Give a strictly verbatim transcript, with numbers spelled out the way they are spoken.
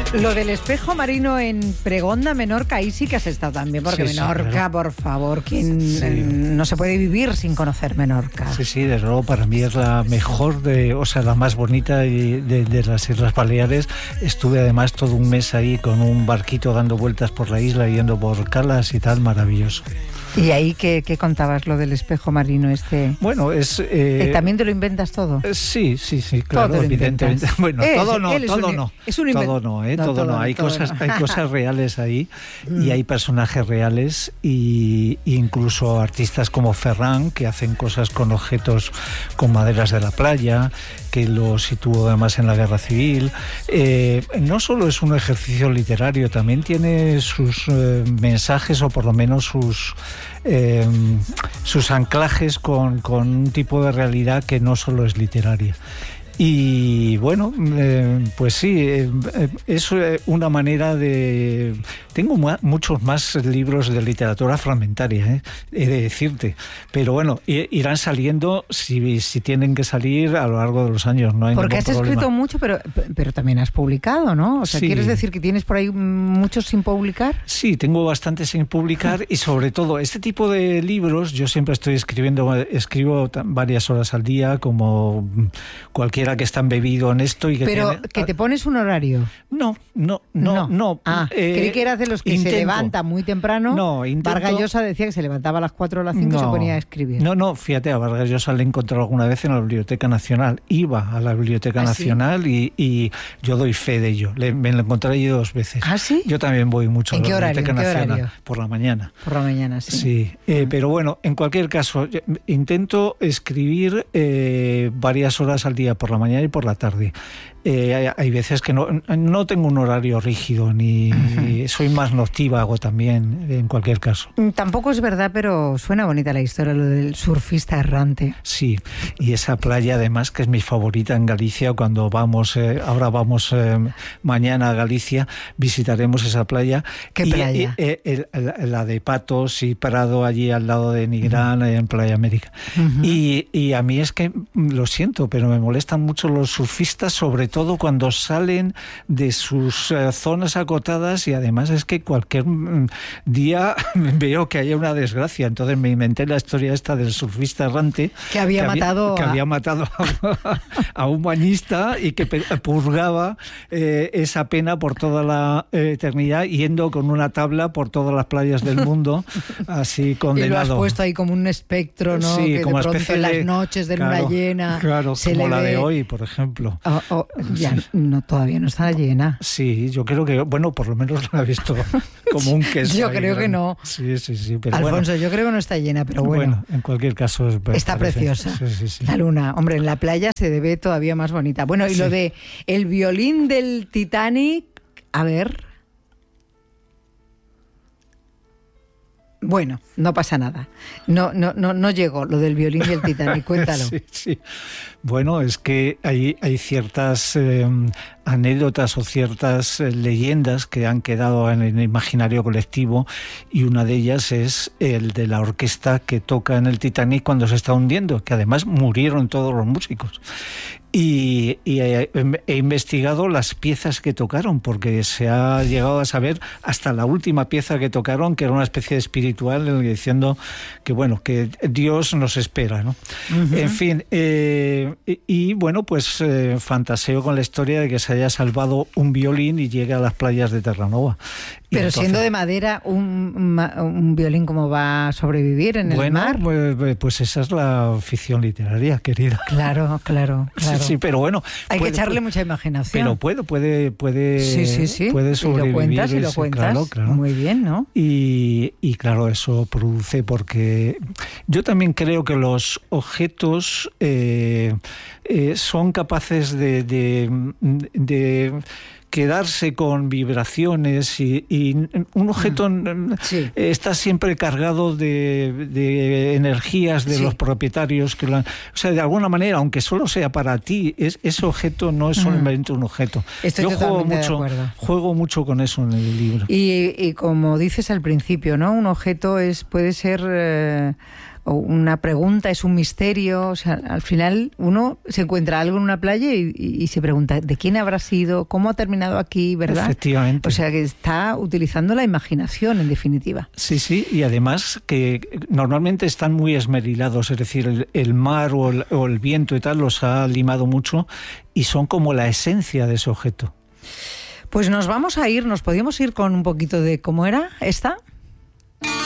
Lo del espejo marino en Pregonda, Menorca, ahí sí que has estado también, porque sí, Menorca, sí, claro. por favor, ¿quién Sí. eh, no se puede vivir sin conocer Menorca? Sí, sí, desde luego para mí es la mejor, de, o sea, la más bonita de, de, de las Islas Baleares. Estuve además todo un mes ahí con un barquito dando vueltas por la isla, yendo por calas y tal, maravilloso. ¿Y ahí qué, qué contabas, lo del espejo marino este? Bueno, es... Eh, Eh, ¿También te lo inventas todo? eh, Sí, sí, sí, claro, Todo lo evidentemente. inventas. Bueno, Es- todo no, él es todo un- no. es un invent- Todo no, ¿eh? No, todo, todo no. no, Hay todo cosas, no. hay cosas reales ahí y hay personajes reales y incluso artistas como Ferran que hacen cosas con objetos, con maderas de la playa, que lo situó además en la Guerra Civil. Eh, no solo es un ejercicio literario, también tiene sus eh, mensajes o por lo menos sus eh, sus anclajes con, con un tipo de realidad que no solo es literaria. Y bueno, eh, pues sí, eh, es una manera de... Tengo ma- muchos más libros de literatura fragmentaria, ¿eh? He de decirte. Pero bueno, irán saliendo si, si tienen que salir a lo largo de los años. No hay Porque ningún has problema. escrito mucho, pero, pero también has publicado, ¿no? O sea, Sí. ¿quieres decir que tienes por ahí muchos sin publicar? Sí, tengo bastantes sin publicar y sobre todo este tipo de libros, yo siempre estoy escribiendo, escribo varias horas al día como cualquiera que está embebido en esto. Y que Pero tiene... que te pones un horario. No, no, no, no. Ah, eh, creí que eras de los que intento. se levanta muy temprano. No, intento... Vargas Llosa decía que se levantaba a las cuatro o las cinco no, y se ponía a escribir. No, no, fíjate, a Vargas Llosa le he encontrado alguna vez en la Biblioteca Nacional. Iba a la Biblioteca ¿Ah, Nacional sí? y, y yo doy fe de ello. Le, me lo encontré allí dos veces. ¿Ah, sí? Yo también voy mucho ¿En a la qué horario? Biblioteca ¿En qué Nacional. horario? Por la mañana. Por la mañana, sí. Sí, eh, pero bueno, en cualquier caso, yo intento escribir eh, varias horas al día, por la mañana y por la tarde. Eh, hay, hay veces que no, no tengo un horario rígido, ni uh-huh. soy más noctívago también, en cualquier caso. Tampoco es verdad, pero suena bonita la historia, lo del surfista errante. Sí, y esa playa además que es mi favorita en Galicia, cuando vamos, eh, ahora vamos eh, mañana a Galicia, visitaremos esa playa. ¿Qué y, playa? Y, eh, el, el, la de Patos y Prado, allí al lado de Nigrán, uh-huh. en Playa América. Uh-huh. Y, y a mí es que, lo siento, pero me molestan mucho los surfistas, sobre todo cuando salen de sus uh, zonas acotadas, y además es que cualquier um, día veo que haya una desgracia. Entonces me inventé la historia esta del surfista errante que había que matado había, a... que había matado a, a un bañista y que purgaba eh, esa pena por toda la eh, eternidad, yendo con una tabla por todas las playas del mundo, así condenado. Y lo has puesto ahí como un espectro, ¿no? Sí, que como de pronto especie en las de, noches de claro, luna llena. Claro, se como le la ve... de hoy, por ejemplo. Oh, oh, ya no, todavía no está llena. Sí, yo creo que, bueno, por lo menos la he visto como un queso. Yo creo ahí, que no. Sí, sí, sí. Pero Alfonso, bueno, yo creo que no está llena, pero bueno. Bueno, en cualquier caso es, está parece, preciosa. Sí, sí, sí. La luna. Hombre, en la playa se ve todavía más bonita. Bueno, y sí. Lo de el violín del Titanic, a ver... Bueno, no pasa nada. No, no, no, no llegó lo del violín del Titanic. Cuéntalo. Sí, sí. Bueno, es que hay, hay ciertas eh, anécdotas o ciertas eh, leyendas que han quedado en el imaginario colectivo, y una de ellas es el de la orquesta que toca en el Titanic cuando se está hundiendo, que además murieron todos los músicos. Y, y he, he investigado las piezas que tocaron, porque se ha llegado a saber hasta la última pieza que tocaron, que era una especie de espiritual, diciendo que bueno, que Dios nos espera, ¿no? Uh-huh. En fin, eh, y, y bueno, pues eh, fantaseo con la historia de que se haya salvado un violín y llegue a las playas de Terranova. Pero entonces, siendo de madera, un, un violín, ¿cómo va a sobrevivir en el bueno, mar? Pues, pues esa es la ficción literaria, querida. Claro, claro, claro. Sí, sí, pero bueno. Hay puede, que echarle puede, mucha imaginación. Pero puede, puede, puede, sí, sí, sí. puede sobrevivir. Y lo cuentas, y lo ese, cuentas. Claro, claro. Muy bien, ¿no? Y, y claro, eso produce, porque yo también creo que los objetos eh, eh, son capaces de, de, de quedarse con vibraciones, y, y un objeto mm. sí. está siempre cargado de, de energías de sí. los propietarios que lo han, o sea, de alguna manera, aunque solo sea para ti, es, ese objeto no es solamente mm. un objeto. Estoy Yo juego mucho, de acuerdo. juego mucho con eso en el libro. Y, y como dices al principio, ¿no? Un objeto es puede ser eh, o una pregunta, es un misterio. O sea, al final uno se encuentra algo en una playa y, y, y se pregunta ¿de quién habrá sido? ¿Cómo ha terminado aquí? ¿Verdad? Efectivamente. O sea, que está utilizando la imaginación, en definitiva. Sí, sí, y además que normalmente están muy esmerilados, es decir, el, el mar o el, o el viento y tal los ha limado mucho y son como la esencia de ese objeto. Pues nos vamos a ir, nos podíamos ir con un poquito de ¿cómo era esta?